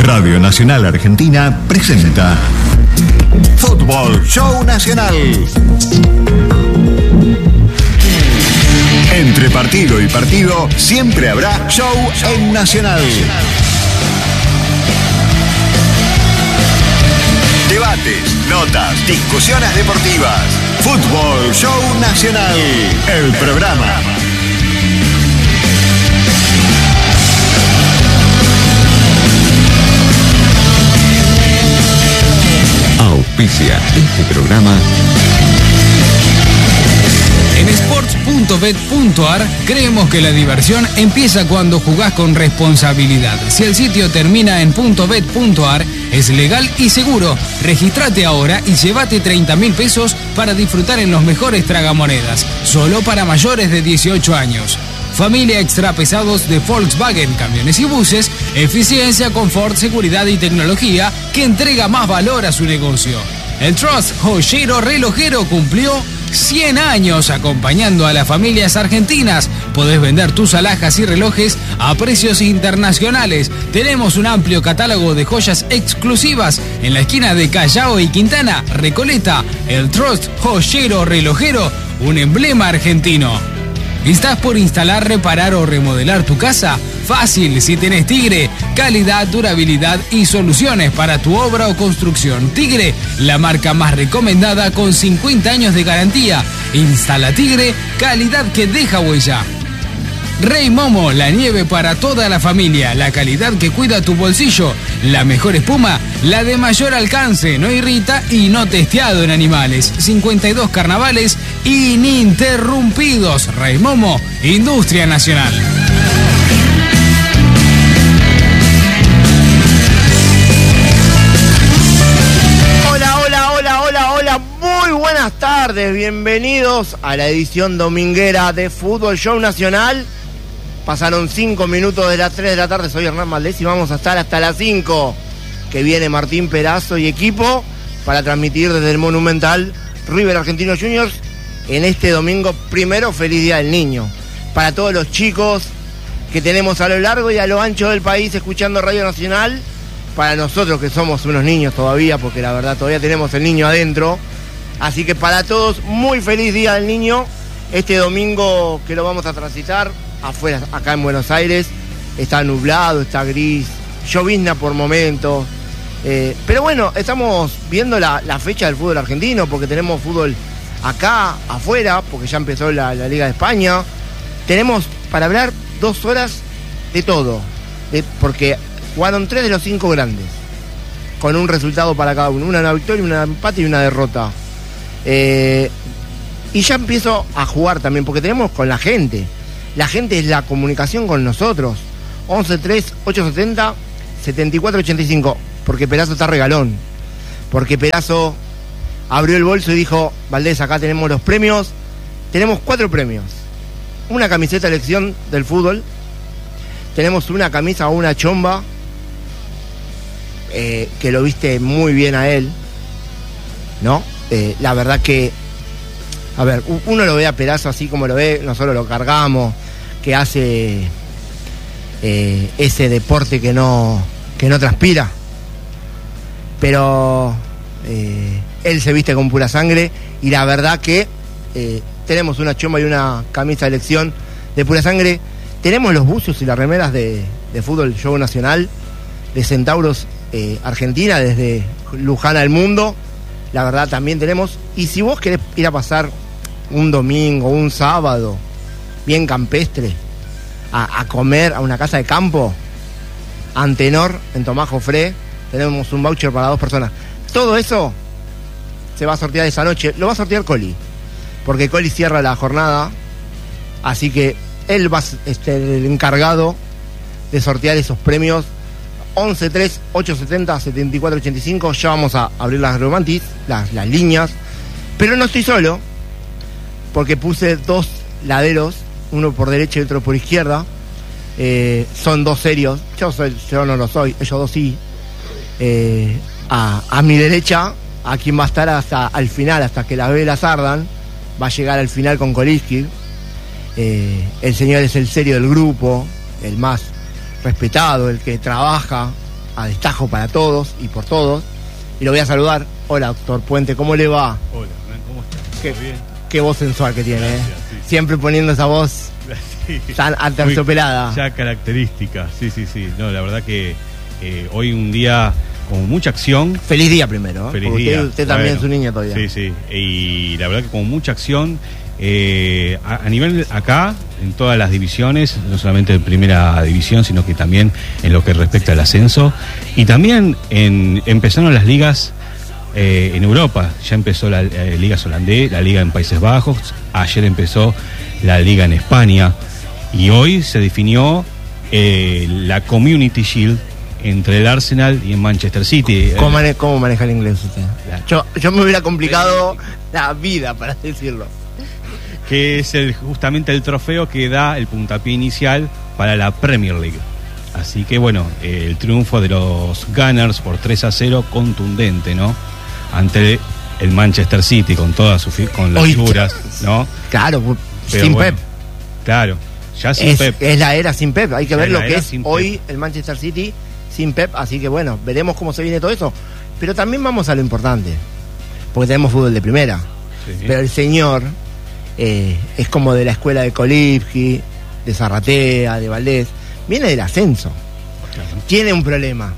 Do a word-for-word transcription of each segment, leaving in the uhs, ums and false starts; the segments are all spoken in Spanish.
Radio Nacional Argentina presenta Fútbol Show Nacional. Entre partido y partido siempre habrá show en Nacional. Debates, notas, discusiones deportivas. Fútbol Show Nacional, el programa. Auspicia este programa. En sports punto bet punto ar creemos que la diversión empieza cuando jugás con responsabilidad. Si el sitio termina en .bet punto ar, es legal y seguro. Regístrate ahora y llévate treinta mil pesos para disfrutar en los mejores tragamonedas. Solo para mayores de dieciocho años. Familia extra pesados de Volkswagen, camiones y buses, eficiencia, confort, seguridad y tecnología que entrega más valor a su negocio. El Trust Joyero Relojero cumplió cien años acompañando a las familias argentinas. Podés vender tus alhajas y relojes a precios internacionales. Tenemos un amplio catálogo de joyas exclusivas en la esquina de Callao y Quintana, Recoleta. El Trust Joyero Relojero, un emblema argentino. ¿Estás por instalar, reparar o remodelar tu casa? Fácil, si tenés Tigre. Calidad, durabilidad y soluciones para tu obra o construcción. Tigre, la marca más recomendada con cincuenta años de garantía. Instala Tigre, calidad que deja huella. Rey Momo, la nieve para toda la familia, la calidad que cuida tu bolsillo, la mejor espuma, la de mayor alcance, no irrita y no testeado en animales. cincuenta y dos carnavales ininterrumpidos. Rey Momo, Industria Nacional. Hola, hola, hola, hola, hola, muy buenas tardes, bienvenidos a la edición dominguera de Fútbol Show Nacional. Pasaron cinco minutos de las tres de la tarde, soy Hernán Valdés y vamos a estar hasta las cinco, que viene Martín Perazo y equipo para transmitir desde el Monumental River Argentino Juniors en este domingo primero. Feliz Día del Niño para todos los chicos que tenemos a lo largo y a lo ancho del país escuchando Radio Nacional, para nosotros que somos unos niños todavía, porque la verdad todavía tenemos el niño adentro, así que para todos muy feliz Día del Niño este domingo que lo vamos a transitar afuera, acá en Buenos Aires. Está nublado, está gris, llovizna por momentos, eh, pero bueno, estamos viendo la, la fecha del fútbol argentino, porque tenemos fútbol acá, afuera, porque ya empezó la, la Liga de España. Tenemos para hablar dos horas de todo, de, porque jugaron tres de los cinco grandes, con un resultado para cada uno, una, una victoria, una empate y una derrota. Eh, y ya empiezo a jugar también, porque tenemos con la gente. La gente es la comunicación con nosotros. once tres ocho setenta setenta y cuatro ochenta y cinco. Porque Perazo está regalón. Porque Perazo abrió el bolso y dijo: Valdés, acá tenemos los premios. Tenemos cuatro premios. Una camiseta de elección del fútbol. Tenemos una camisa o una chomba, eh, que lo viste muy bien a él, ¿no? Eh, la verdad que, a ver, uno lo ve a Perazo así como lo ve, nosotros lo cargamos, que hace eh, ese deporte que no, que no transpira. Pero eh, él se viste con pura sangre y la verdad que eh, tenemos una chomba y una camisa de elección de pura sangre. Tenemos los buzos y las remeras de, de Fútbol Show Nacional, de Centauros eh, Argentina, desde Luján al mundo. La verdad también tenemos. Y si vos querés ir a pasar un domingo, un sábado, bien campestre, a, a comer a una casa de campo, Antenor, en Tomás Jofré, tenemos un voucher para dos personas. Todo eso se va a sortear esa noche. Lo va a sortear Coli, porque Coli cierra la jornada, así que él va a ser este, el encargado de sortear esos premios. once tres ocho setenta setenta y cuatro ochenta y cinco. Ya vamos a abrir las romantis, las, las líneas, pero no estoy solo, porque puse dos laderos, uno por derecha y otro por izquierda. Eh, son dos serios. Yo soy, yo no lo soy, ellos dos sí. Eh, a, a mi derecha, a quien va a estar hasta al final, hasta que las velas ardan, va a llegar al final con Koliski. Eh, el señor es el serio del grupo, el más respetado, el que trabaja a destajo para todos y por todos. Y lo voy a saludar. Hola, doctor Puente, ¿cómo le va? Hola, ¿cómo estás? Qué, ¿Todo bien? qué voz sensual que tiene, Gracias, ¿eh? sí, sí. Siempre poniendo esa voz Sí. tan aterciopelada. Ya característica, sí, sí, sí. No, la verdad que eh, hoy un día con mucha acción. Feliz día primero, ¿eh? Feliz Porque día. usted, usted también Bueno, es un niño todavía. Sí, sí. Y la verdad que con mucha acción. Eh, a, a nivel acá, en todas las divisiones, no solamente en primera división, sino que también en lo que respecta al ascenso. Y también en, empezaron las ligas eh, en Europa. Ya empezó la eh, Liga Holandés, la Liga en Países Bajos. Ayer empezó la Liga en España. Y hoy se definió eh, la Community Shield entre el Arsenal y el Manchester City. ¿Cómo, mane- cómo maneja el inglés usted? La- Yo, yo me hubiera complicado la vida, para decirlo. Que es el, justamente el trofeo que da el puntapié inicial para la Premier League. Así que bueno, eh, el triunfo de los Gunners por tres a cero, contundente, ¿no? Ante el Manchester City con todas sus fi- con las Hoy- figuras, ¿no? Claro, Pero sin bueno, Pep. Claro, ya sin Es, Pep. es la era sin Pep. Hay que Ya ver es lo la que era es sin hoy Pep. el Manchester City sin Pep. Así que bueno, veremos cómo se viene todo eso. Pero también vamos a lo importante. Porque tenemos fútbol de primera. Sí. Pero el señor eh, es como de la escuela de Kolipski, de Zarratea, de Valdés. Viene del ascenso. Claro, Tiene un problema.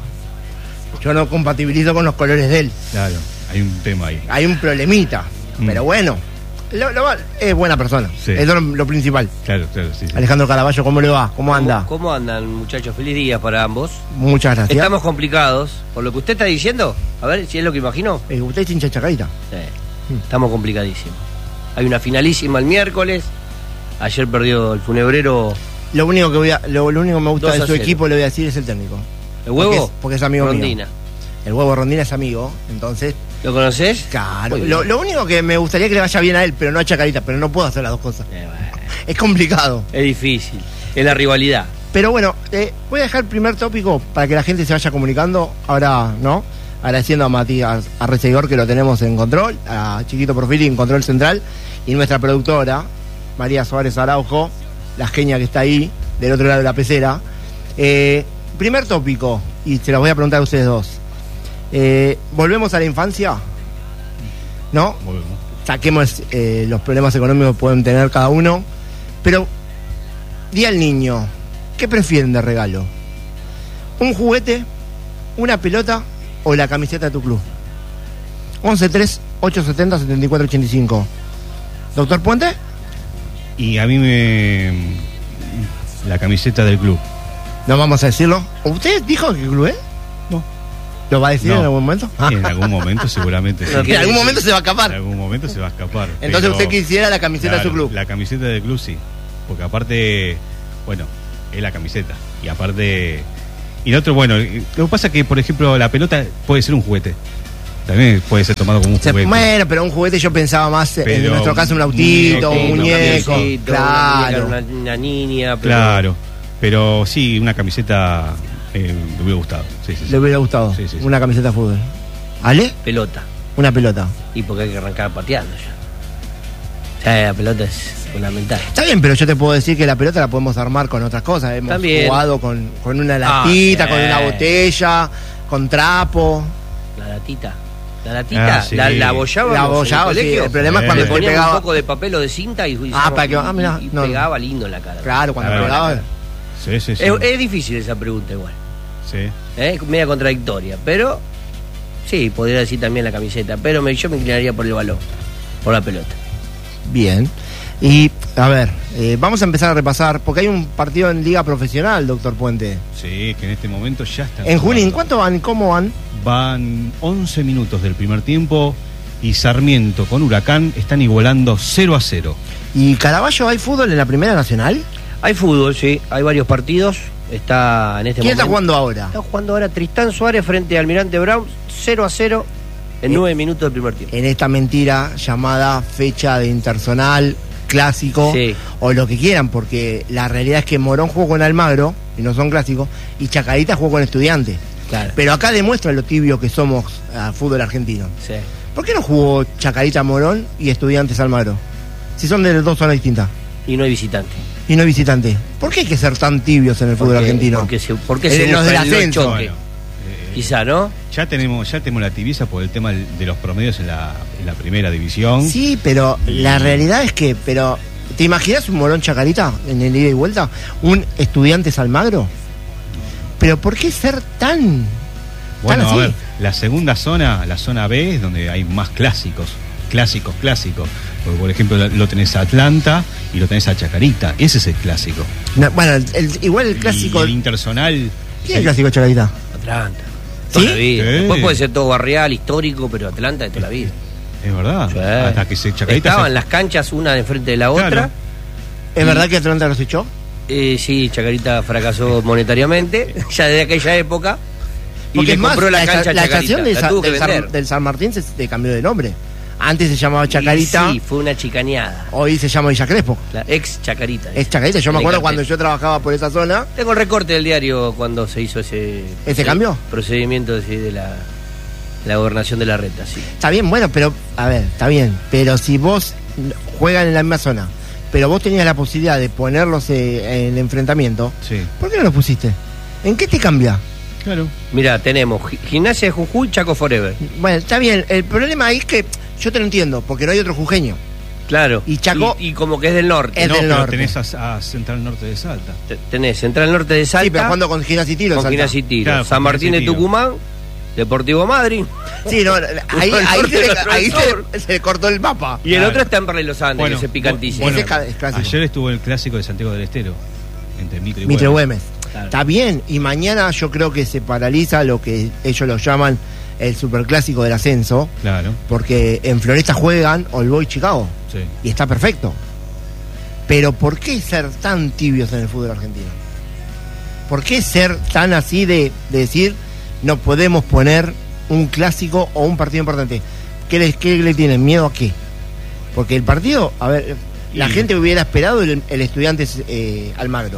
Yo no compatibilizo con los colores de él. claro, hay un tema ahí. Hay un problemita. Mm. Pero bueno, lo- lo- es buena persona. Sí. Eso es lo, lo principal. Claro, claro, sí, sí. Alejandro Caraballo, ¿cómo le va? ¿Cómo anda? ¿Cómo, cómo andan, muchachos? Feliz día para ambos. Muchas gracias. Estamos complicados. Por lo que usted está diciendo, a ver si es lo que imagino. Eh, ¿Usted es hincha Chacarita? Sí, estamos complicadísimos. Hay una finalísima el miércoles. Ayer perdió el Funebrero. Lo único que voy a, lo, lo único que me gusta dos de a su cero. equipo, le voy a decir, es el técnico. ¿El huevo? Porque es, porque es amigo Rondina. mío. El huevo Rondina es amigo, entonces, ¿Lo conoces? claro. Muy Lo, bien. lo único que me gustaría que le vaya bien a él, pero no a Chacarita, pero no puedo hacer las dos cosas. Eh, bueno, Es complicado. es difícil. Es la rivalidad. Pero bueno, eh, voy a dejar el primer tópico para que la gente se vaya comunicando. Ahora, ¿no? Agradeciendo a Matías Arreceguor, que lo tenemos en control, a Chiquito Profili en control central, y nuestra productora, María Suárez Araujo, la genia que está ahí, del otro lado de la pecera. Eh, primer tópico, y se los voy a preguntar a ustedes dos. Eh, ¿Volvemos a la infancia? ¿No? Volvemos. Saquemos eh, los problemas económicos que pueden tener cada uno. Pero, di al niño, ¿qué prefieren de regalo? ¿Un juguete, una pelota o la camiseta de tu club? once tres ocho setenta setenta y cuatro ochenta y cinco. ¿Doctor Puente? Y a mí me. La camiseta del club. No vamos a decirlo. ¿Usted dijo qué club es? No. ¿Lo va a decir No. en algún momento? En algún momento seguramente sí. No, En algún momento se va a En escapar. algún momento se va a escapar. Entonces pero- usted quisiera la camiseta de su Claro, club. La camiseta del club sí. Porque aparte, bueno, es la camiseta. Y aparte. Y lo otro, bueno, lo que pasa es que, por ejemplo, la pelota puede ser un juguete. También puede ser tomado como un Se- juguete. bueno, pero un juguete yo pensaba más, en Pero nuestro caso, un un autito, un muñeco, muñeco. Un camioncito, Claro. Una, una niña. Pero Claro. Pero sí, una camiseta eh, me hubiera gustado. Sí, sí, sí. Le hubiera gustado Sí, sí, sí. una camiseta de fútbol. ¿Ale? Pelota. Una pelota. Y porque hay que arrancar pateando ya. Ya la pelota es fundamental. Está bien, pero yo te puedo decir que la pelota la podemos armar con otras cosas. Hemos También. jugado con, con una Ah, latita, sí. con una botella, con trapo. La latita. La latita, Ah, sí. la, la abollábamos La en el abollaba, sí. colegio. El problema es Eh. cuando Le te poníamos pegaba. un poco de papel o de cinta y, y, Ah, para que- ah, mirá, y- y no, no. pegaba lindo en la cara. Claro, cuando Claro, pegaba. claro. Sí, sí, sí. Es, es difícil esa pregunta igual. Sí. ¿eh? Media contradictoria. Pero sí, podría decir también la camiseta. Pero me, yo me inclinaría por el balón, por la pelota. Bien. Y, a ver, eh, vamos a empezar a repasar, porque hay un partido en Liga Profesional, doctor Puente. Sí, que en este momento ya está. En Junín, ¿cuánto van? ¿Cómo van? Van once minutos del primer tiempo y Sarmiento con Huracán están igualando cero a cero. ¿Y Caraballo hay fútbol en la Primera Nacional? Hay fútbol, sí. Hay varios partidos. Está en este ¿Quién momento. está jugando ahora? Está jugando ahora Tristán Suárez frente a Almirante Brown. cero a cero en Eh, nueve minutos del primer tiempo. En esta mentira llamada fecha de intersonal, clásico, Sí. o lo que quieran, porque la realidad es que Morón jugó con Almagro, y no son clásicos, y Chacarita jugó con Estudiantes. Claro. Pero acá demuestra lo tibio que somos a fútbol argentino. Sí. ¿Por qué no jugó Chacarita Morón y Estudiantes Almagro? Si son de dos zonas distintas. Y no hay visitante. Y no hay visitante. ¿Por qué hay que ser tan tibios en el fútbol Porque- argentino? Porque se, porque En se los busca del el ascenso. choque. Bueno, Quizá, ¿no? Ya tenemos, ya tenemos la tibieza por el tema de los promedios en la, en la primera división. Sí, pero la realidad es que, pero ¿te imaginas un Morón Chacarita en el ida y vuelta? ¿Un Estudiantes Almagro? Pero ¿por qué ser tan, Bueno, tan así? a ver, la segunda zona, la zona B, es donde hay más clásicos, clásicos, clásicos. Porque, por ejemplo, lo tenés a Atlanta y lo tenés a Chacarita. Ese es el clásico. No, bueno, el- el- igual el clásico. Y el interzonal. ¿Quién es el clásico Chacarita? Atlanta. ¿Sí? Toda la vida. Sí. Después puede ser todo barrial, histórico, pero Atlanta de toda la vida. Es verdad. Sí. Hasta que se Chacarita. Estaban se- las canchas una de frente de la Claro. otra. ¿Es verdad que Atlanta los echó? Eh, sí, Chacarita fracasó monetariamente, ya desde aquella época. Y Porque le es más, compró la, la, cancha a la Chacarita. estación de La Sa- tuvo que del, San, vender. del San Martín se, se cambió de nombre. Antes se llamaba Chacarita, Y sí, fue una chicaneada. hoy se llama Villa Crespo. La ex Chacarita. Es Chacarita, yo me En el acuerdo cartel. cuando yo trabajaba por esa zona. Tengo el recorte del diario cuando se hizo ese... ¿Ese cambio? Procedimiento de, de la, la gobernación de la reta, sí. Está bien, bueno, pero, a ver, está bien. Pero si vos juegan en la misma zona, pero vos tenías la posibilidad de ponerlos eh, en enfrentamiento, Sí, ¿por qué no los pusiste? ¿En qué te cambia? claro. Mira, tenemos Gi- Gimnasia de Jujuy, Chaco Forever. Bueno, está bien. El problema ahí es que yo te lo entiendo, porque no hay otro jujeño. Claro. Y Chaco- Y, y como que es del norte. Es no, del pero norte. tenés a, a Central Norte de Salta. Te- Tenés Central Norte de Salta. Sí, pero jugando con Gimnasia y Tiro. con Salta. Gimnasia y Tiro. Claro, San con Martín Gimnasia de y Tiro. Tucumán, Deportivo Madrid. Sí, no, ahí, Uno al ahí, norte se, y le, otro al ahí sur. se, se le cortó el mapa. Y el Claro. otro está en Parle Los Andes, Bueno, ese picantísimo. bueno, Ese es ca- es clásico. Ayer estuvo el clásico de Santiago del Estero, entre Mitre y Mitre Güemes. Güemes. Claro. Está bien, y mañana yo creo que se paraliza lo que ellos lo llaman el superclásico del ascenso, Claro, porque en Floresta juegan All Boys Chicago, sí. y está perfecto. Pero ¿por qué ser tan tibios en el fútbol argentino? ¿Por qué ser tan así de, de decir no podemos poner un clásico o un partido importante? ¿Qué le, qué le tienen miedo a qué? Porque el partido, a ver, la Y- gente hubiera esperado el, el Estudiantes eh, Almagro.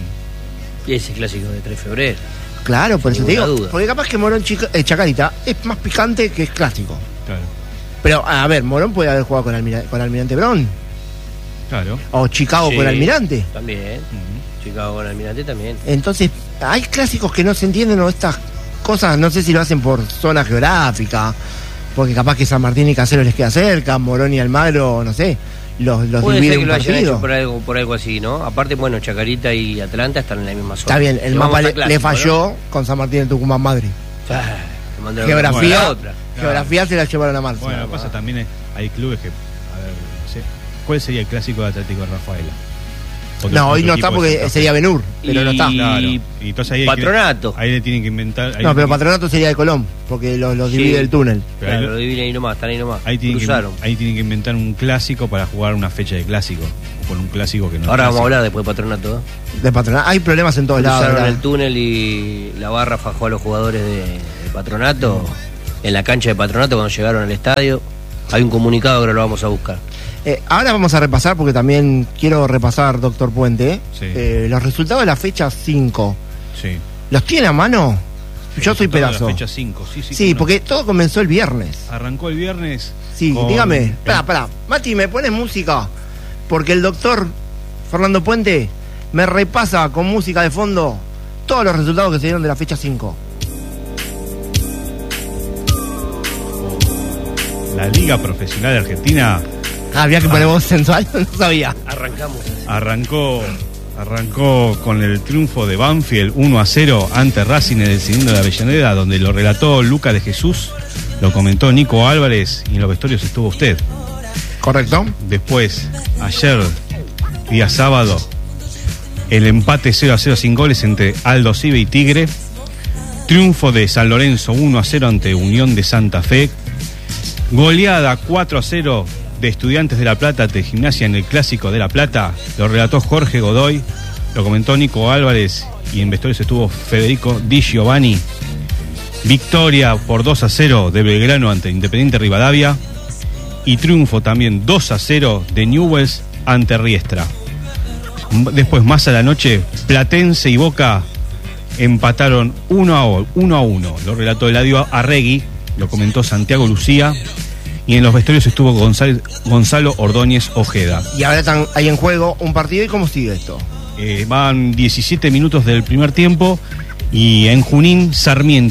Mm. Y ese clásico de tres de febrero. Claro, por eso te Ninguna digo. duda. Porque capaz que Morón Chica- eh, Chacarita es más picante que es clásico. Claro, Pero, a ver, Morón puede haber jugado con, Almira- con Almirante Brown. claro. O Chicago Sí, con Almirante. También. Mm. Chicago con Almirante también. Entonces, hay clásicos que no se entienden o estas cosas, no sé si lo hacen por zona geográfica, porque capaz que San Martín y Caseros les queda cerca, Morón y Almagro, no sé, los, los Puede divide ser que un lo hayan partido. hecho por algo, por algo así, ¿no? Aparte, bueno, Chacarita y Atlanta están en la misma zona. Está bien, el Que mapa vamos le, a clásico, le falló ¿no? con San Martín y Tucumán Madrid. Ah, te mandaron Geografía, una a otra. geografía se la llevaron a Marcia. Bueno, pasa también, eh, hay clubes que, a ver, no sé, ¿cuál sería el clásico de Atlético de Rafaela? Otro- No, hoy otro no equipo está de porque Santa Fe. sería Benur, pero no está. Y- Claro. Y entonces ahí hay que- Patronato. ahí le tienen que inventar. ahí No, le pero tienen- Patronato sería de Colón, porque los, los Sí. divide el túnel. pero ahí- Claro, lo dividen ahí nomás, están ahí nomás. Ahí tienen, que, Cruzaron. ahí tienen que inventar un clásico para jugar una fecha de clásico. O con un clásico que no es Ahora vamos a clásico. hablar después de Patronato. ¿eh? De Patronato. Hay problemas en todos lados. Cruzaron ¿verdad? el túnel y la barra fajó a los jugadores de, de Patronato en la cancha de Patronato cuando llegaron al estadio. Hay un comunicado que ahora lo vamos a buscar. Eh, ahora vamos a repasar, porque también quiero repasar, doctor Puente, Sí. eh, los resultados de la fecha cinco. Sí. ¿Los tiene a mano? Yo soy Resultado de la pedazo. Fecha cinco, sí, sí. Sí, cómo no. porque todo comenzó el viernes. Arrancó el viernes. Sí, con- dígame. el- Espera, espera. Mati, ¿me pones música? Porque el doctor Fernando Puente me repasa con música de fondo todos los resultados que se dieron de la fecha cinco. La Liga Profesional de Argentina Ah, había que poner voz sensual, no sabía. Arrancamos. arrancó arrancó con el triunfo de Banfield uno a cero ante Racing en el cilindro de Avellaneda, donde lo relató Luca de Jesús, lo comentó Nico Álvarez y en los vestuarios estuvo usted. ¿Correcto? Después, ayer, día sábado, el empate cero a cero sin goles entre Aldo Cibe y Tigre. Triunfo de San Lorenzo uno a cero ante Unión de Santa Fe. Goleada cuatro a cero de Estudiantes de La Plata ante Gimnasia en el Clásico de La Plata. Lo relató Jorge Godoy, lo comentó Nico Álvarez y en vestuarios estuvo Federico Di Giovanni. Victoria por dos a cero de Belgrano ante Independiente Rivadavia. Y triunfo también dos a cero de Newell's ante Riestra. M- Después, más a la noche, Platense y Boca empataron uno a uno. Lo relató Eladio Arregui, lo comentó Santiago Lucía. Y en los vestuarios estuvo Gonzalo, Gonzalo Ordóñez Ojeda. Y ahora están ahí en juego un partido. ¿Y cómo sigue esto? Eh, van diecisiete minutos del primer tiempo. Y en Junín, Sarmiento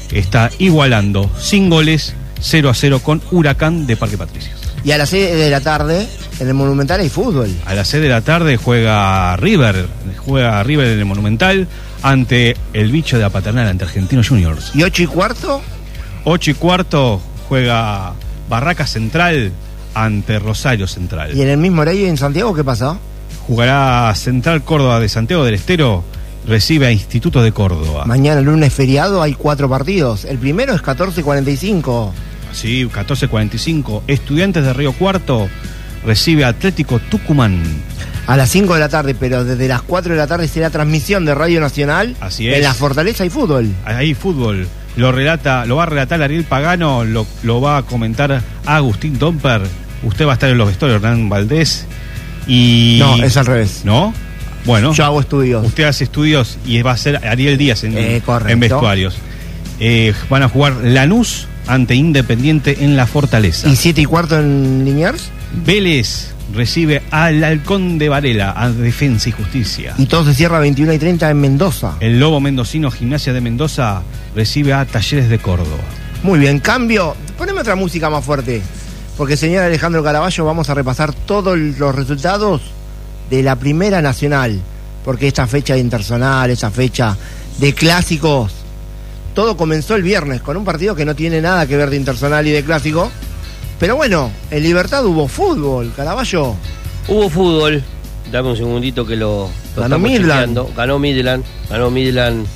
está igualando sin goles cero a cero con Huracán de Parque Patricios. Y a las seis de la tarde, en el Monumental hay fútbol. A las seis de la tarde juega River, juega River en el Monumental ante el bicho de la Paternal, ante Argentinos Juniors. ¿Y ocho y cuarto? Ocho y cuarto juega Barraca Central ante Rosario Central. ¿Y en el mismo horario en Santiago qué pasa? Jugará Central Córdoba de Santiago del Estero, recibe a Instituto de Córdoba. Mañana, lunes feriado, hay cuatro partidos. El primero es catorce cuarenta y cinco. Sí, catorce cuarenta y cinco. Estudiantes de Río Cuarto recibe a Atlético Tucumán. A las cinco de la tarde, pero desde las cuatro de la tarde será transmisión de Radio Nacional. Así es. En la Fortaleza hay fútbol. Hay fútbol. Lo relata, lo va a relatar Ariel Pagano, lo, lo va a comentar Agustín Domper. Usted va a estar en los vestuarios, Hernán Valdés. Y... No, es al revés. ¿No? Bueno. Yo hago estudios. Usted hace estudios y va a ser Ariel Díaz en, eh, en vestuarios. Eh, van a jugar Lanús ante Independiente en la Fortaleza. ¿Y siete y cuarto en Liniers? Vélez recibe al Halcón de Varela, a Defensa y Justicia. Y todo se cierra a veintiuna y treinta en Mendoza. El Lobo Mendocino, Gimnasia de Mendoza, recibe a Talleres de Córdoba. Muy bien, cambio. Poneme otra música más fuerte. Porque, señor Alejandro Caraballo, vamos a repasar todos los resultados de la Primera Nacional. Porque esta fecha de Interzonal, esta fecha de clásicos, todo comenzó el viernes con un partido que no tiene nada que ver de Interzonal y de clásico. Pero bueno, en Libertad hubo fútbol, Caraballo. Hubo fútbol. Dame un segundito que lo, lo ganó Midland. Chequeando. Ganó Midland. Ganó Midland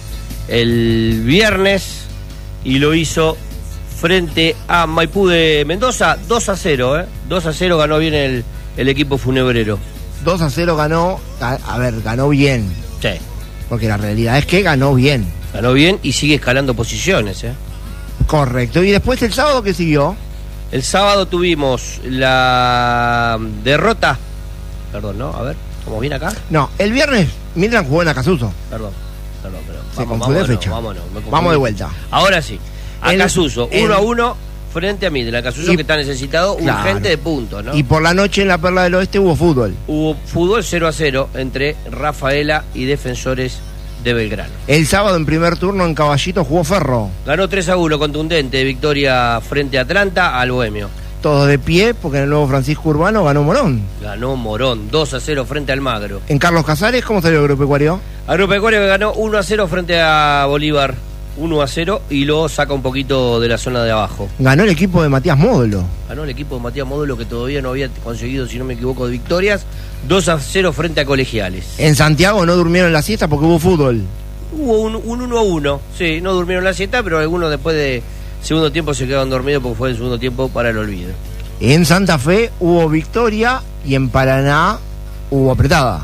el viernes y lo hizo frente a Maipú de Mendoza. dos a cero, ¿eh? dos a cero ganó bien el, el equipo funebrero. dos a cero ganó, a, a ver, ganó bien. Sí. Porque la realidad es que ganó bien. Ganó bien y sigue escalando posiciones, ¿eh? Correcto. ¿Y después el sábado qué siguió? El sábado tuvimos la derrota. Perdón, ¿no? A ver, ¿estamos bien acá? No, el viernes Midland jugó en Acasuso. Perdón, perdón, perdón. Se confundió fecha. Vámonos, vámonos, vamos de vuelta. Ahora sí. Acasuso, uno a uno frente a Midland. Acasuso y, que está necesitado claro, urgente de puntos, ¿no? Y por la noche en la Perla del Oeste hubo fútbol. Hubo fútbol cero a cero entre Rafaela y Defensores de Belgrano. El sábado en primer turno en Caballito jugó Ferro. Ganó tres a uno, contundente, victoria frente a Atlanta al Bohemio. Todos de pie, porque en el nuevo Francisco Urbano ganó Morón. Ganó Morón, dos a cero frente al Magro. En Carlos Casares, ¿cómo salió el Agropecuario? Agropecuario que ganó uno a cero frente a Bolívar, uno a cero, y lo saca un poquito de la zona de abajo. Ganó el equipo de Matías Módulo. Ganó el equipo de Matías Módulo que todavía no había conseguido, si no me equivoco, de victorias. dos a cero frente a Colegiales. En Santiago no durmieron la siesta porque hubo fútbol. Hubo un, un uno a uno, sí, no durmieron la siesta, pero algunos después de segundo tiempo se quedaron dormidos porque fue el segundo tiempo para el olvido. En Santa Fe hubo victoria y en Paraná hubo apretada.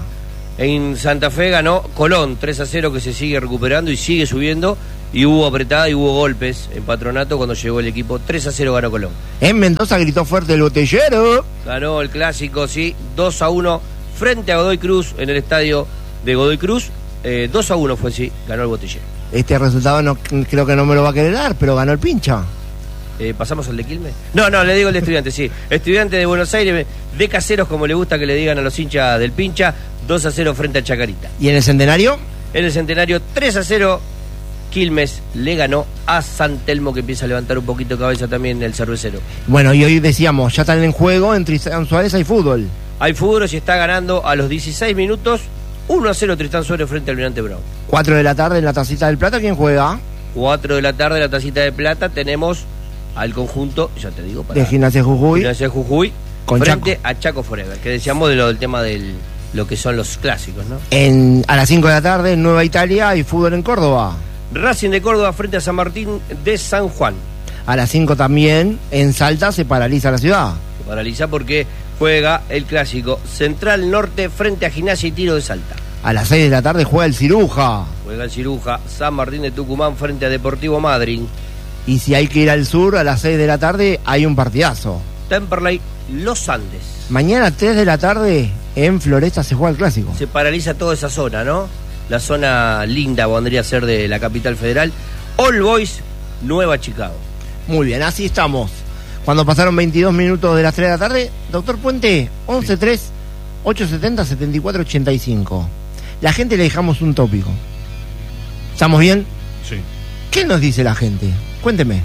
En Santa Fe ganó Colón tres a cero, que se sigue recuperando y sigue subiendo, y hubo apretada y hubo golpes en Patronato cuando llegó el equipo. tres a cero ganó Colón. En Mendoza gritó fuerte el Botellero. Ganó el clásico, sí, dos a uno frente a Godoy Cruz en el estadio de Godoy Cruz. Eh, dos a uno fue, sí, ganó el Botellero. Este resultado no, creo que no me lo va a querer dar, pero ganó el Pincha. Eh, ¿Pasamos al de Quilmes? No, no, le digo el de Estudiantes, sí. Estudiantes de Buenos Aires, de Caseros, como le gusta que le digan a los hinchas del Pincha, dos a cero frente a Chacarita. ¿Y en el Centenario? En el Centenario, tres a cero, Quilmes le ganó a San Telmo, que empieza a levantar un poquito cabeza también el cervecero. Bueno, y hoy decíamos, ya están en juego, en Tristán Suárez hay fútbol. Hay fútbol y está ganando a los dieciséis minutos, uno a cero Tristán Suárez frente al Almirante Brown. cuatro de la tarde en la Tacita del Plata, ¿quién juega? cuatro de la tarde en la Tacita de Plata tenemos al conjunto, ya te digo, para de Gimnasia Jujuy, Gimnasia Jujuy con frente Chaco. a Chaco Forever, que decíamos de lo del tema del lo que son los clásicos, ¿no? En, a las cinco de la tarde en Nueva Italia hay fútbol en Córdoba. Racing de Córdoba frente a San Martín de San Juan. A las cinco también en Salta se paraliza la ciudad. Se paraliza porque juega el clásico Central Norte frente a Gimnasia y Tiro de Salta. A las seis de la tarde juega el Ciruja. Juega el Ciruja San Martín de Tucumán frente a Deportivo Madryn. Y si hay que ir al sur, a las seis de la tarde hay un partidazo. Temperley, Los Andes. Mañana, tres de la tarde, en Floresta se juega el clásico. Se paraliza toda esa zona, ¿no? La zona linda vendría a ser de la capital federal. All Boys, Nueva Chicago. Muy bien, así estamos. Cuando pasaron veintidós minutos de las tres de la tarde, doctor Puente, once tres, ocho setenta, setenta y cuatro ochenta y cinco. La gente le dejamos un tópico. ¿Estamos bien? Sí. ¿Qué nos dice la gente? Cuénteme.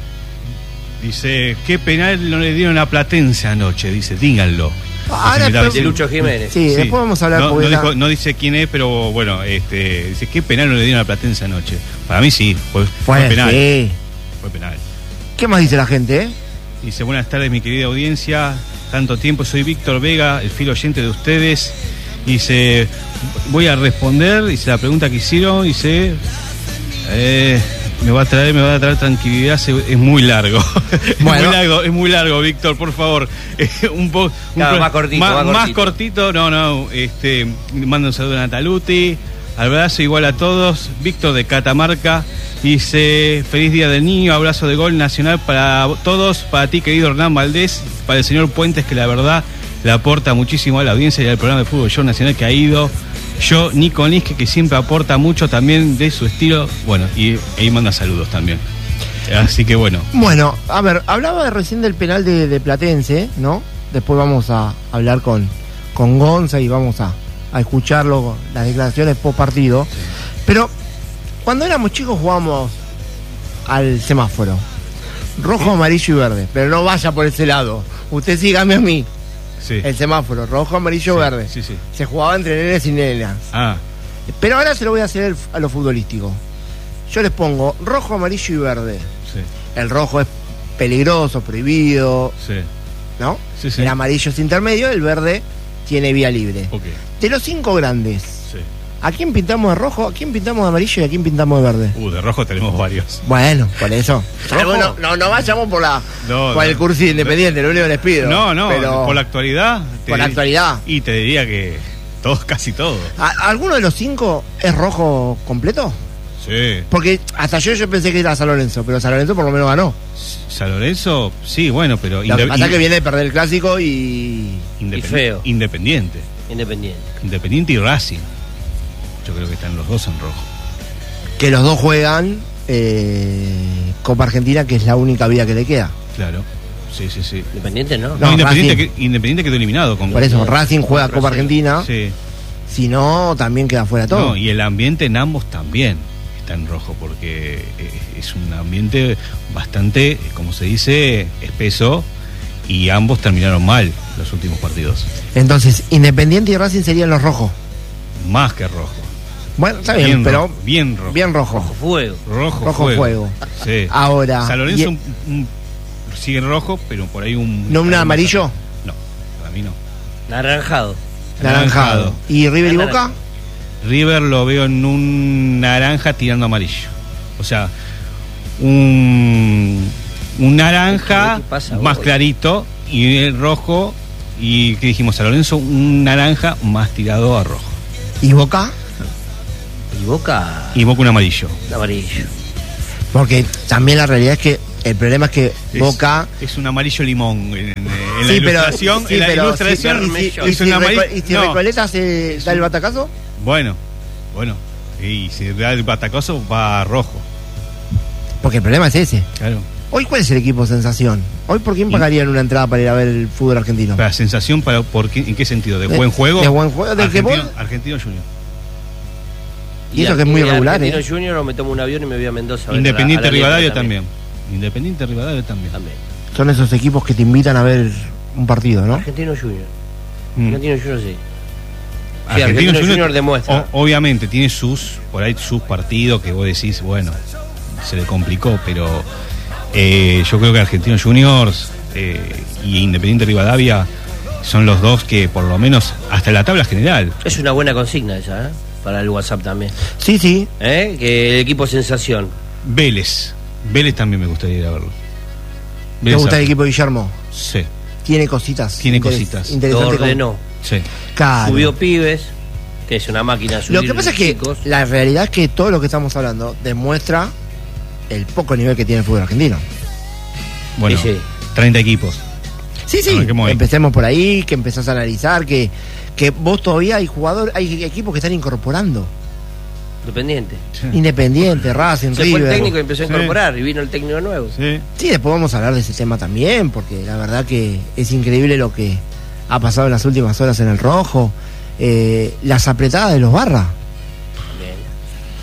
Dice, ¿qué penal no le dieron a Platense anoche? Dice, díganlo. Ahora, Dice, pero- De Lucho Jiménez. Sí, Sí. después vamos a hablar. No, porque no, la- dijo- no dice quién es, pero bueno, este, dice, ¿qué penal no le dieron a Platense anoche? Para mí sí, fue, fue Bueno, penal. sí. Fue penal. ¿Qué más dice la gente, eh? Dice, buenas tardes mi querida audiencia, tanto tiempo, soy Víctor Vega, el fiel oyente de ustedes. Dice, voy a responder, dice la pregunta que hicieron, dice, eh, me va a traer, me va a traer tranquilidad, se- es muy largo. es Bueno. muy largo, es muy largo, Víctor, por favor. Eh, un poco Claro, más cortito, más, más más cortito. cortito, no, no, este, mando un saludo a Nataluti, abrazo igual a todos, Víctor de Catamarca. Dice, feliz día del niño, abrazo de gol nacional para todos, para ti querido Hernán Valdés, para el señor Puentes, que la verdad le aporta muchísimo a la audiencia y al programa de Fútbol Show Nacional que ha ido. Yo, Nico Nisque, que siempre aporta mucho también de su estilo, bueno, y ahí manda saludos también. Así que bueno, Bueno, a ver, hablaba de recién del penal de, de Platense, ¿no? Después vamos a hablar con, con Gonza y vamos a, a escucharlo, las declaraciones post partido. Pero cuando éramos chicos jugábamos al semáforo. Rojo, amarillo y verde. Pero no vaya por ese lado. Usted sígame a mí. sí. El semáforo, rojo, amarillo, Sí, verde. sí, sí. Se jugaba entre nenes y nenas. Ah, Pero ahora se lo voy a hacer a lo futbolístico. Yo les pongo rojo, amarillo y verde. sí, El rojo es peligroso, prohibido, sí. ¿no? Sí, sí. El amarillo es intermedio, el verde tiene vía libre. Ok, De los cinco grandes, sí. ¿a quién pintamos de rojo, a quién pintamos de amarillo y a quién pintamos de verde? Uh, de rojo tenemos varios. Bueno, por eso. ¿Rojo? Bueno, no, no vayamos por la No, por no. el curso independiente, lo único que les pido. No, no, pero por la actualidad. te por la di- actualidad. Y te diría que todos, casi todos. ¿A- ¿Alguno de los cinco es rojo completo? Sí. Porque hasta yo yo pensé que era San Lorenzo, pero San Lorenzo por lo menos ganó. San Lorenzo, sí, bueno, pero Lo que inde- pasa es que in- viene de perder el clásico y... independ- y feo. Independiente. Independiente. Independiente y Racing. Yo creo que están los dos en rojo. que los dos juegan eh, Copa Argentina, que es la única vía que le queda. Claro. Sí, sí, sí. Independiente no. No, No, Independiente, Racing. que, Independiente quedó eliminado con Por eso, no, Racing juega con Copa Brasil. Argentina, Sí. si no, también queda fuera todo. No, y el ambiente en ambos también está en rojo, porque eh, es un ambiente bastante, como se dice, espeso, y ambos terminaron mal los últimos partidos. Entonces, Independiente y Racing serían los rojos. Más que rojo. Bueno, está bien, Bien pero rojo, bien rojo. bien rojo. Rojo fuego. Rojo, Rojo fuego. fuego. Sí. Ahora, San Lorenzo y- un- un- sigue en rojo, pero por ahí un... ¿No un amarillo? No, para mí no. Naranjado. Naranjado. ¿Y River y Boca? River lo veo en un naranja tirando amarillo. O sea, un, un naranja ¿Qué pasa, más vos? clarito y el rojo. Y ¿qué dijimos? San Lorenzo, un naranja más tirado a rojo. ¿Y Boca? Y Boca. Y Boca un amarillo. Amarillo. Porque también la realidad es que el problema es que Es- Boca... Es un amarillo limón. En, en- en la Sí, pero- ilustración, sí, en la pero ilustración si- y si- y es si un amarillo. Reco- ¿Y si no, Recoleta se da el batacazo? bueno, bueno. Y si da el batacoso va a rojo. Porque el problema es ese. Claro. Hoy, ¿cuál es el equipo sensación? Hoy, ¿por quién Y- pagarían una entrada para ir a ver el fútbol argentino? Para sensación, para, por qué- ¿en qué sentido? ¿De De- buen juego? de buen juego, del que Argentino, vos- Argentino Junior. Y eso que es muy regular, Argentino ¿eh? Junior o me tomo un avión y me voy a Mendoza. a ver Independiente a la- a la Rivadavia letra también. Independiente Rivadavia también. También. Son esos equipos que te invitan a ver un partido, ¿no? Argentino Junior. Mm. Argentino Junior sí. Sí, Argentino Junior demuestra. o- obviamente tiene sus, por ahí sus partidos que vos decís, bueno, se le complicó, pero eh, yo creo que Argentino Juniors eh, y Independiente Rivadavia son los dos que por lo menos hasta la tabla general. Es una buena consigna esa, ¿eh? Para el WhatsApp también. Sí, sí. ¿Eh? Que el equipo sensación. Vélez. Vélez también me gustaría ir a verlo. Me Vélez gusta el a- equipo de Guillermo. Sí, Tiene cositas. Tiene interes- cositas. Lo Interesante. ordenó. sí. Claro. Subió pibes, que es una máquina de subir Lo que pasa es que chicos. la realidad es que todo lo que estamos hablando demuestra el poco nivel que tiene el fútbol argentino. Bueno, Sí, sí. treinta equipos. Sí, sí. Arranquemos ahí. Empecemos por ahí, que empezás a analizar, que, que vos todavía hay jugadores, hay equipos que están incorporando. Independiente. Independiente, Racing, Se fue el River. técnico y empezó a Sí. incorporar y vino el técnico nuevo. Sí. Sí, después vamos a hablar de ese tema también, porque la verdad que es increíble lo que ha pasado en las últimas horas en el rojo, eh, las apretadas de los barras. También.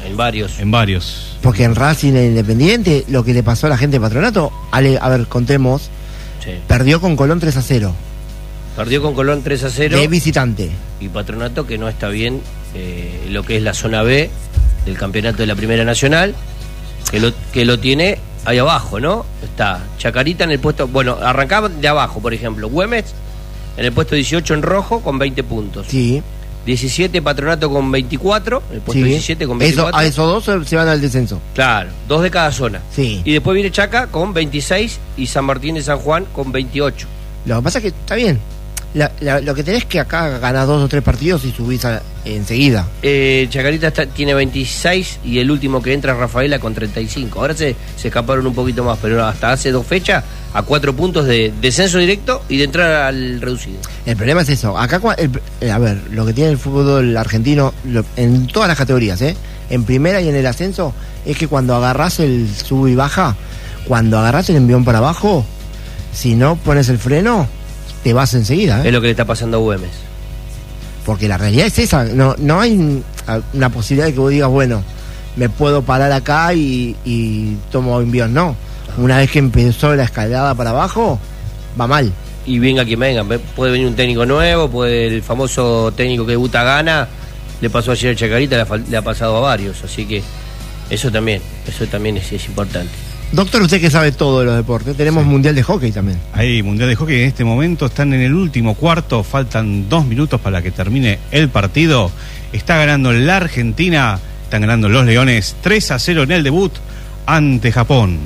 En varios. En varios. Porque en Racing, en Independiente, lo que le pasó a la gente de Patronato, Ale, a ver, contemos, Sí. perdió con Colón tres a cero. Perdió con Colón tres a cero. De visitante. Y Patronato que no está bien eh, lo que es la zona B del campeonato de la Primera Nacional, que lo, que lo tiene ahí abajo, ¿no? Está Chacarita en el puesto, bueno, arrancaba de abajo, por ejemplo, Güemes en el puesto dieciocho en rojo con veinte puntos. Sí. diecisiete Patronato con veinticuatro, el puesto Sí. diecisiete con Eso, veinticuatro. a esos dos se van al descenso. Claro, dos de cada zona. Sí. Y después viene Chaca con veintiséis y San Martín de San Juan con veintiocho. Lo que pasa es que está bien. La- la- lo que tenés que acá ganar dos o tres partidos y subís a- enseguida. Eh, Chacarita está- tiene veintiséis y el último que entra es Rafaela con treinta y cinco. Ahora se, se escaparon un poquito más, pero hasta hace dos fechas a cuatro puntos de descenso directo y de entrar al reducido. El problema es eso. Acá, cua- el- eh, a ver, lo que tiene el fútbol argentino, lo- en todas las categorías, ¿eh? En primera y en el ascenso, es que cuando agarrás el sub y baja, cuando agarrás el envión para abajo, si no pones el freno, te vas enseguida, ¿eh? Es lo que le está pasando a Güemes. Porque la realidad es esa. No, no hay un- a- una posibilidad de que vos digas, bueno, me puedo parar acá y, y tomo envíos. No. Una vez que empezó la escalada para abajo, va mal. Y venga quien venga, ve- puede venir un técnico nuevo, puede el famoso técnico que debuta gana, le pasó ayer a Chacarita, le ha, fal- le ha pasado a varios, así que eso también, eso también es, es importante. Doctor, usted que sabe todo de los deportes, tenemos Sí. mundial de hockey también. Hay Mundial de Hockey en este momento, están en el último cuarto, faltan dos minutos para que termine el partido. Está ganando la Argentina, están ganando los Leones tres a cero en el debut ante Japón.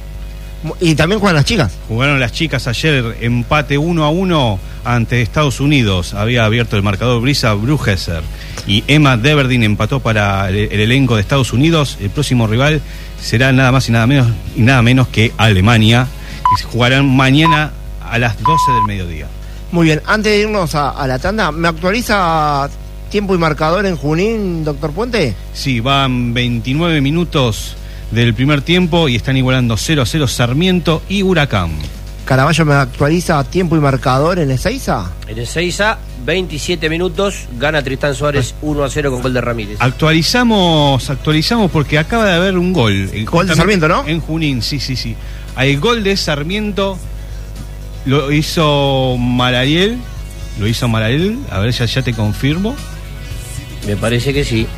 Y también juegan las chicas. Jugaron las chicas ayer empate uno a uno ante Estados Unidos. Había abierto el marcador Brisa Brugesser y Emma Deverdin empató para el, el elenco de Estados Unidos. El próximo rival será nada más y nada menos y nada menos que Alemania, que se jugarán mañana a las doce del mediodía. Muy bien, antes de irnos a, a la tanda, ¿me actualiza tiempo y marcador en Junín, doctor Puente? Sí, van veintinueve minutos del primer tiempo y están igualando cero a cero Sarmiento y Huracán. Caraballo, ¿me actualiza tiempo y marcador en Ezeiza? En Ezeiza, veintisiete minutos, gana Tristán Suárez uno a cero con gol de Ramírez. Actualizamos, actualizamos porque acaba de haber un gol. El Gol de Sarmiento, ¿no? En Junín, sí, sí, sí. El gol de Sarmiento lo hizo Malariel, lo hizo Malariel, a ver, ya, ya te confirmo. Me parece que sí.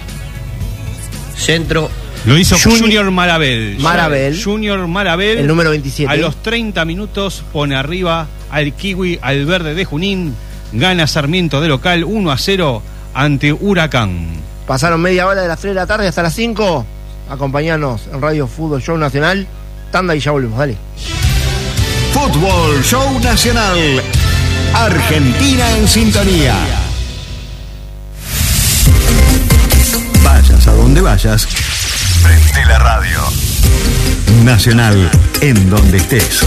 Centro, Lo hizo Junior- Junior Marabel. Marabel. Junior Marabel. El número veintisiete. A los treinta minutos pone arriba al Kiwi, al verde de Junín. Gana Sarmiento de local uno a cero ante Huracán. Pasaron media hora de las tres de la tarde hasta las cinco. Acompañanos en Radio Fútbol Show Nacional. Tanda y ya volvemos, dale. Fútbol Show Nacional. Argentina en sintonía. Vayas a donde vayas. Prende la radio. Nacional en donde estés.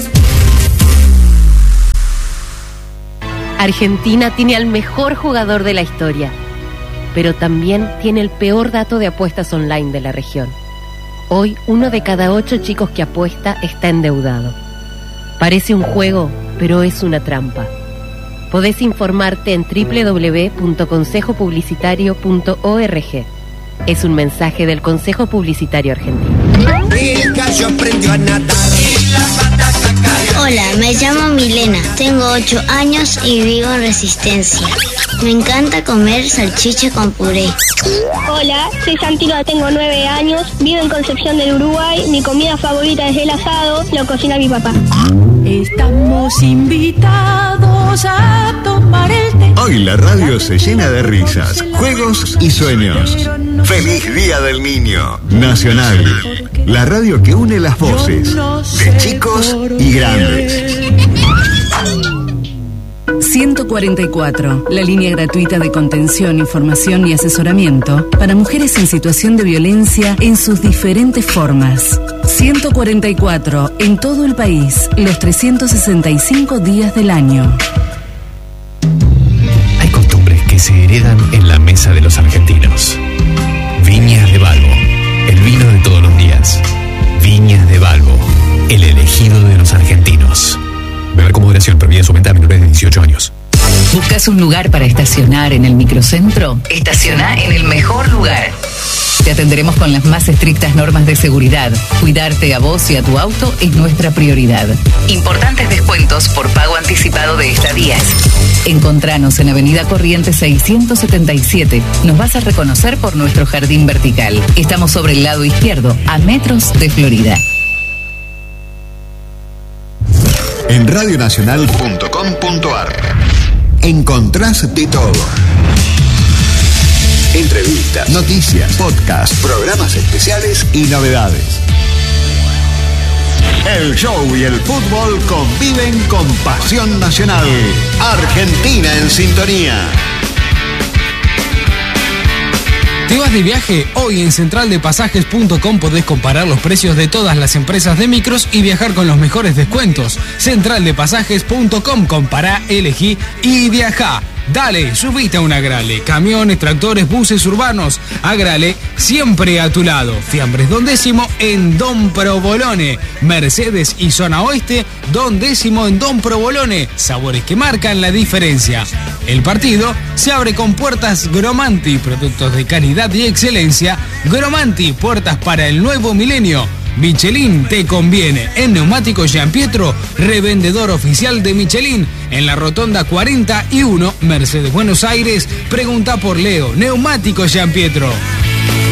Argentina tiene al mejor jugador de la historia, pero también tiene el peor dato de apuestas online de la región. Hoy, uno de cada ocho chicos que apuesta está endeudado. Parece un juego, pero es una trampa. Podés informarte en doble u doble u doble u punto consejo publicitario punto org. Es un mensaje del Consejo Publicitario Argentino. Hola, me llamo Milena, tengo ocho años y vivo en Resistencia. Me encanta comer salchicha con puré. Hola, soy Santino, tengo nueve años, vivo en Concepción del Uruguay, mi comida favorita es el asado, lo cocina mi papá. Estamos invitados a tomar el té. Hoy la radio se llena de risas, juegos y sueños. ¡Feliz Día del Niño! Nacional, la radio que une las voces de chicos y grandes. ciento cuarenta y cuatro, la línea gratuita de contención, información y asesoramiento para mujeres en situación de violencia en sus diferentes formas. ciento cuarenta y cuatro, en todo el país, los trescientos sesenta y cinco días del año. Hay costumbres que se heredan en la mesa de los argentinos. Viñas de Balbo, el vino de todos los días. Viñas de Balbo, el elegido de los argentinos. Beber con moderación, prohibida su venta a menores de dieciocho años. ¿Buscas un lugar para estacionar en el microcentro? Estaciona en el mejor lugar. Te atenderemos con las más estrictas normas de seguridad. Cuidarte a vos y a tu auto es nuestra prioridad. Importantes descuentos por pago anticipado de estadías. Encontranos en Avenida Corrientes seiscientos setenta y siete. Nos vas a reconocer por nuestro jardín vertical. Estamos sobre el lado izquierdo, a metros de Florida. En radio nacional punto com punto a r encontrás de todo. Entrevistas, noticias, podcasts, programas especiales y novedades. El show y el fútbol conviven con pasión nacional. Argentina en sintonía. ¿Te vas de viaje? Hoy en central de pasajes punto com podés comparar los precios de todas las empresas de micros y viajar con los mejores descuentos. central de pasajes punto com, compará, elegí y viajá. Dale, subite a un Agrale. Camiones, tractores, buses urbanos. Agrale, siempre a tu lado. Fiambres Don Décimo en Don Provolone. Mercedes y Zona Oeste, Don Décimo en Don Provolone. Sabores que marcan la diferencia. El partido se abre con puertas Gromanti, productos de calidad y excelencia. Gromanti, puertas para el nuevo milenio. Michelin te conviene. En Neumáticos Gianpietro, revendedor oficial de Michelin. En la Rotonda cuarenta y uno, Mercedes Buenos Aires, pregunta por Leo. Neumáticos Gianpietro.